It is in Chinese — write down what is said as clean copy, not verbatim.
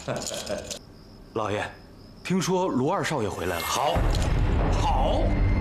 老爷，听说卢二少爷回来了。 好，好，